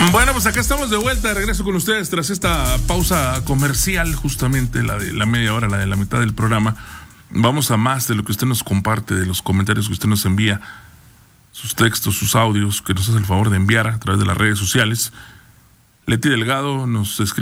Bueno, pues acá estamos de vuelta, de regreso con ustedes tras esta pausa comercial, justamente la de la media hora, la de la mitad del programa. Vamos a más de lo que usted nos comparte, de los comentarios que usted nos envía, sus textos, sus audios, que nos hace el favor de enviar a través de las redes sociales. Leti Delgado nos escribe.